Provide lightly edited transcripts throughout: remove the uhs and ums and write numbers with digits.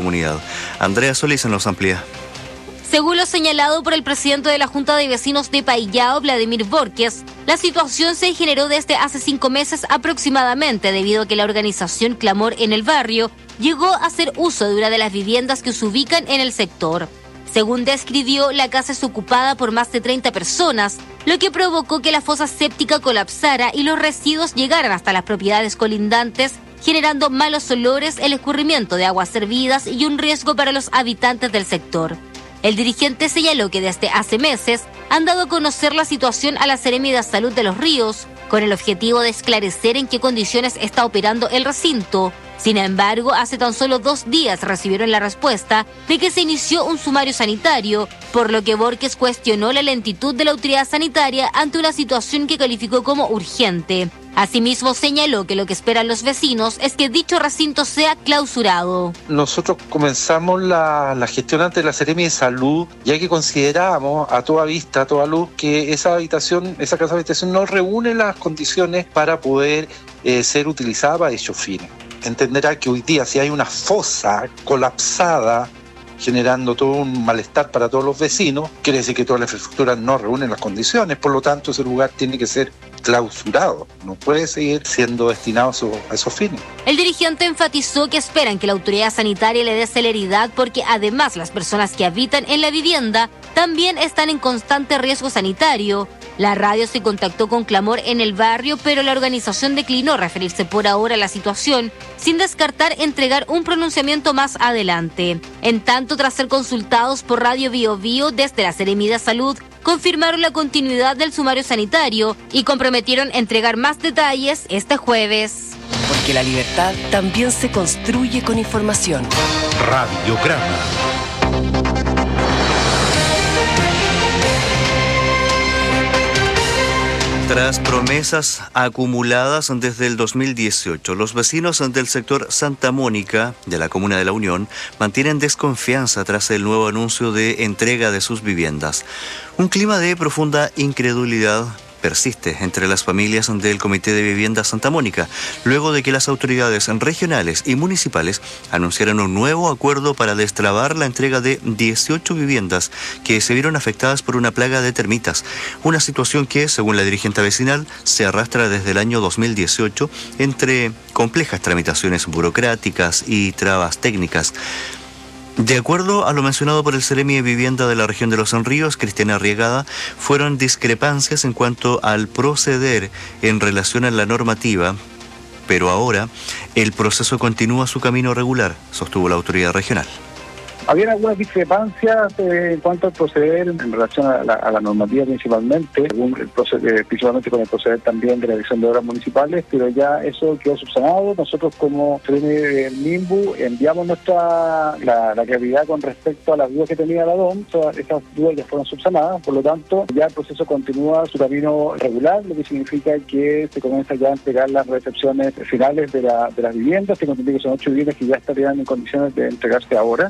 comunidad. Andrea Solís nos amplía. Según lo señalado por el presidente de la Junta de Vecinos de Paillao, Vladimir Borges, la situación se generó desde hace 5 meses aproximadamente debido a que la organización Clamor en el barrio llegó a hacer uso de una de las viviendas que se ubican en el sector. Según describió, la casa es ocupada por más de 30 personas, lo que provocó que la fosa séptica colapsara y los residuos llegaran hasta las propiedades colindantes, generando malos olores, el escurrimiento de aguas servidas y un riesgo para los habitantes del sector. El dirigente señaló que desde hace meses han dado a conocer la situación a la Seremi de Salud de Los Ríos, con el objetivo de esclarecer en qué condiciones está operando el recinto. Sin embargo, hace tan solo 2 días recibieron la respuesta de que se inició un sumario sanitario, por lo que Borges cuestionó la lentitud de la autoridad sanitaria ante una situación que calificó como urgente. Asimismo, señaló que lo que esperan los vecinos es que dicho recinto sea clausurado. Nosotros comenzamos la gestión ante la Seremi de Salud, ya que considerábamos a toda vista, a toda luz, que esa casa de habitación no reúne las condiciones para poder ser utilizada para dichos fines. Entenderá que hoy día, si hay una fosa colapsada, generando todo un malestar para todos los vecinos, quiere decir que toda la infraestructura no reúne las condiciones, por lo tanto ese lugar tiene que ser clausurado, no puede seguir siendo destinado a esos fines. El dirigente enfatizó que esperan que la autoridad sanitaria le dé celeridad porque además las personas que habitan en la vivienda también están en constante riesgo sanitario. La radio se contactó con Clamor en el barrio, pero la organización declinó referirse por ahora a la situación, sin descartar entregar un pronunciamiento más adelante. En tanto, tras ser consultados por Radio Bio Bio desde la Seremi de Salud, confirmaron la continuidad del sumario sanitario y comprometieron entregar más detalles este jueves. Porque la libertad también se construye con información. Radiograma. Tras promesas acumuladas desde el 2018, los vecinos del sector Santa Mónica de la Comuna de La Unión mantienen desconfianza tras el nuevo anuncio de entrega de sus viviendas. Un clima de profunda incredulidad persiste entre las familias del Comité de Vivienda Santa Mónica, luego de que las autoridades regionales y municipales anunciaron un nuevo acuerdo para destrabar la entrega de 18 viviendas que se vieron afectadas por una plaga de termitas, una situación que, según la dirigente vecinal, se arrastra desde el año 2018 entre complejas tramitaciones burocráticas y trabas técnicas. De acuerdo a lo mencionado por el Seremi de Vivienda de la región de Los Ríos, Cristiana Arriagada, fueron discrepancias en cuanto al proceder en relación a la normativa, pero ahora el proceso continúa su camino regular, sostuvo la autoridad regional. Había algunas discrepancias en cuanto al proceder en relación a la normativa principalmente, principalmente con el proceder también de la dirección de obras municipales, pero ya eso quedó subsanado. Nosotros como del MIMBU enviamos la claridad con respecto a las dudas que tenía la DOM, esas dudas ya fueron subsanadas, por lo tanto ya el proceso continúa su camino regular, lo que significa que se comienza ya a entregar las recepciones finales de las viviendas. Tengo entendido que son 8 viviendas que ya estarían en condiciones de entregarse ahora.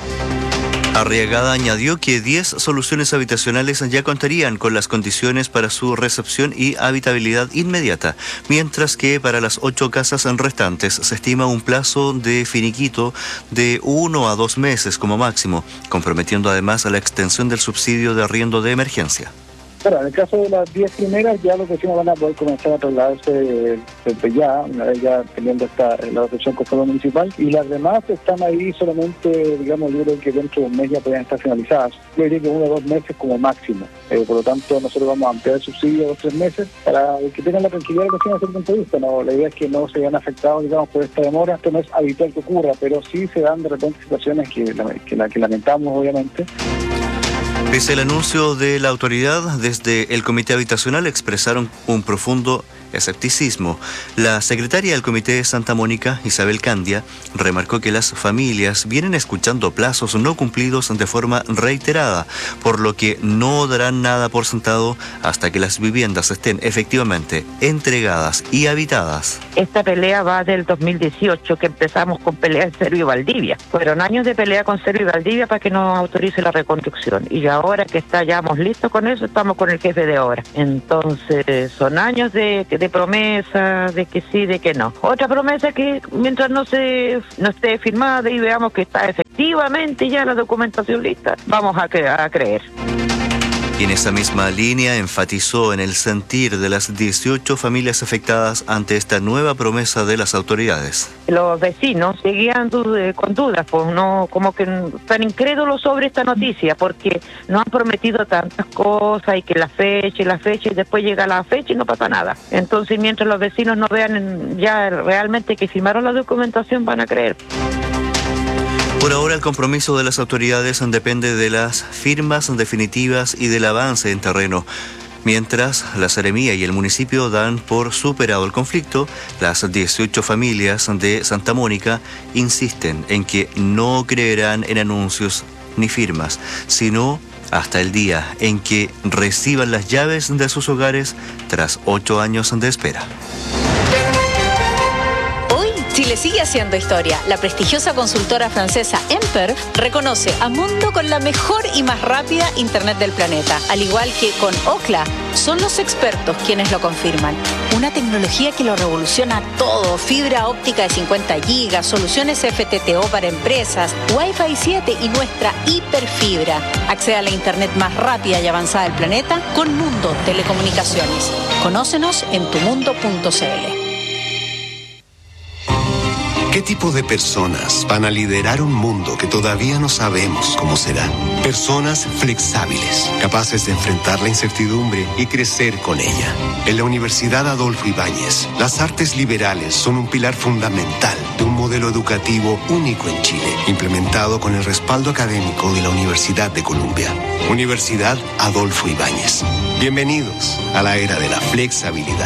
Arriagada añadió que 10 soluciones habitacionales ya contarían con las condiciones para su recepción y habitabilidad inmediata, mientras que para las 8 casas restantes se estima un plazo de finiquito de 1 a 2 meses como máximo, comprometiendo además a la extensión del subsidio de arriendo de emergencia. Bueno, en el caso de las 10 primeras, ya los vecinos van a poder comenzar a trasladarse desde ya, una vez ya teniendo la recepción con fondo municipal, y las demás están ahí solamente, digamos, yo creo que dentro de un mes ya podrían estar finalizadas. Yo diría que 1 o 2 meses como máximo. Por lo tanto, nosotros vamos a ampliar el subsidio a 2 o 3 meses para que tengan la tranquilidad de los vecinos desde el punto de vista. ¿No? La idea es que no se vean afectados, digamos, por esta demora. Esto no es habitual que ocurra, pero sí se dan de repente situaciones que lamentamos, obviamente. Pese al anuncio de la autoridad, desde el Comité Habitacional expresaron un profundo escepticismo. La secretaria del Comité de Santa Mónica, Isabel Candia, remarcó que las familias vienen escuchando plazos no cumplidos de forma reiterada, por lo que no darán nada por sentado hasta que las viviendas estén efectivamente entregadas y habitadas. Esta pelea va del 2018, que empezamos con pelea en Cerro y Valdivia. Fueron años de pelea con Cerro y Valdivia para que nos autorice la reconstrucción. Y ahora que estamos listos con eso, estamos con el jefe de obra. Entonces, son años de promesa, de que sí, de que no. Otra promesa que mientras no esté firmada y veamos que está efectiva. efectivamente ya la documentación lista, vamos a creer. Y en esa misma línea enfatizó en el sentir de las 18 familias afectadas ante esta nueva promesa de las autoridades. Los vecinos seguían con dudas, pues no, como que están incrédulos sobre esta noticia, porque nos han prometido tantas cosas y que la fecha y después llega la fecha y no pasa nada. Entonces, mientras los vecinos no vean ya realmente que firmaron la documentación, van a creer. Por ahora el compromiso de las autoridades depende de las firmas definitivas y del avance en terreno. Mientras la Seremía y el municipio dan por superado el conflicto, las 18 familias de Santa Mónica insisten en que no creerán en anuncios ni firmas, sino hasta el día en que reciban las llaves de sus hogares tras 8 años de espera. Chile sigue haciendo historia. La prestigiosa consultora francesa Emper reconoce a Mundo con la mejor y más rápida Internet del planeta. Al igual que con Ookla, son los expertos quienes lo confirman. Una tecnología que lo revoluciona todo. Fibra óptica de 50 gigas, soluciones FTTO para empresas, Wi-Fi 7 y nuestra hiperfibra. Accede a la Internet más rápida y avanzada del planeta con Mundo Telecomunicaciones. Conócenos en tumundo.cl. ¿Qué tipo de personas van a liderar un mundo que todavía no sabemos cómo será? Personas flexibles, capaces de enfrentar la incertidumbre y crecer con ella. En la Universidad Adolfo Ibáñez, las artes liberales son un pilar fundamental de un modelo educativo único en Chile, implementado con el respaldo académico de la Universidad de Columbia. Universidad Adolfo Ibáñez. Bienvenidos a la era de la flexibilidad.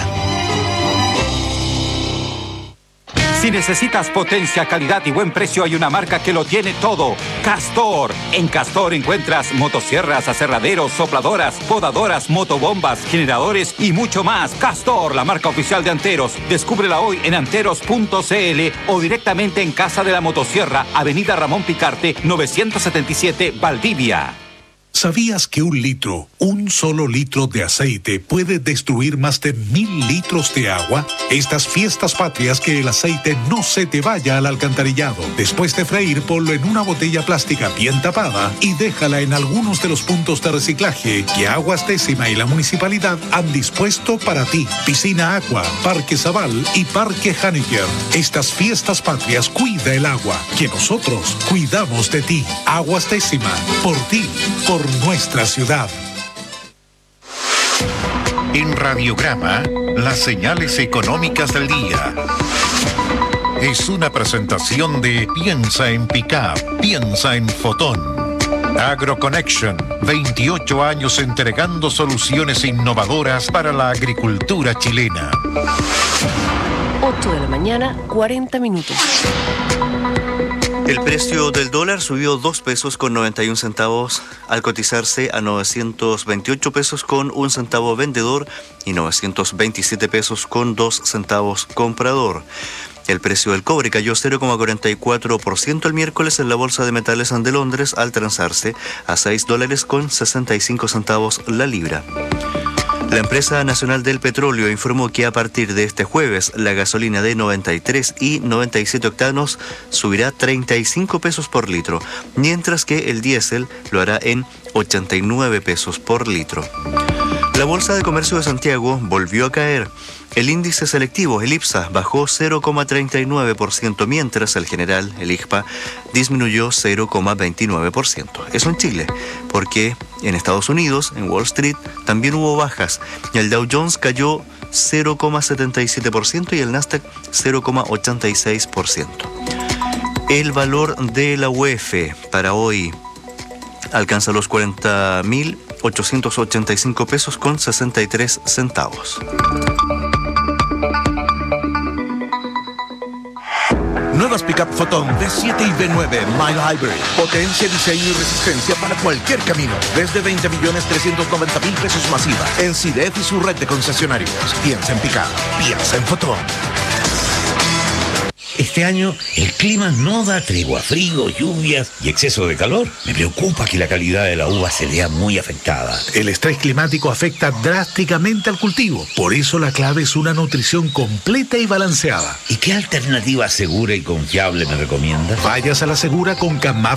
Si necesitas potencia, calidad y buen precio, hay una marca que lo tiene todo. Castor. En Castor encuentras motosierras, aserraderos, sopladoras, podadoras, motobombas, generadores y mucho más. Castor, la marca oficial de Anteros. Descúbrela hoy en anteros.cl o directamente en Casa de la Motosierra, Avenida Ramón Picarte, 977, Valdivia. ¿Sabías que un solo litro de aceite puede destruir más de 1000 litros de agua? Estas fiestas patrias, que el aceite no se te vaya al alcantarillado. Después de freír, ponlo en una botella plástica bien tapada y déjala en algunos de los puntos de reciclaje que Aguas Décima y la municipalidad han dispuesto para ti. Piscina Agua, Parque Zabal y Parque Haneker. Estas fiestas patrias, cuida el agua, que nosotros cuidamos de ti. Aguas Décima, por ti, por nuestra ciudad. En Radiograma, las señales económicas del día. Es una presentación de Piensa en Pickup, piensa en Fotón. AgroConnection, 28 años entregando soluciones innovadoras para la agricultura chilena. 8 de la mañana, 40 minutos. El precio del dólar subió 2 pesos con 91 centavos al cotizarse a 928 pesos con 1 centavo vendedor y 927 pesos con 2 centavos comprador. El precio del cobre cayó 0,44% el miércoles en la Bolsa de Metales de Londres al transarse a $6 con 65 centavos la libra. La empresa nacional del petróleo informó que a partir de este jueves la gasolina de 93 y 97 octanos subirá 35 pesos por litro, mientras que el diésel lo hará en 89 pesos por litro. La Bolsa de Comercio de Santiago volvió a caer. El índice selectivo, el IPSA, bajó 0,39%, mientras el general, el IGPA, disminuyó 0,29%. Eso en Chile, porque en Estados Unidos, en Wall Street, también hubo bajas. El Dow Jones cayó 0,77% y el Nasdaq 0,86%. El valor de la UEF para hoy alcanza los 40.885 pesos con 63 centavos. Nuevas Pickup Fotón D7 y D9 Mile Hybrid. Potencia, diseño y resistencia para cualquier camino. Desde 20.390.000 pesos masiva. En CIDEF y su red de concesionarios. Piensa en Pickup. Piensa en Fotón. Este año el clima no da tregua, frío, lluvias y exceso de calor. Me preocupa que la calidad de la uva se vea muy afectada. El estrés climático afecta drásticamente al cultivo. Por eso la clave es una nutrición completa y balanceada. ¿Y qué alternativa segura y confiable me recomienda? Vayas a la segura con Camaf